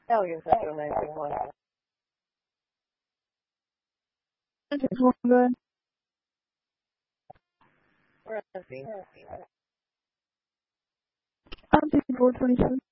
教育才是那句话。 请唱歌。 不然行。 Happy 422.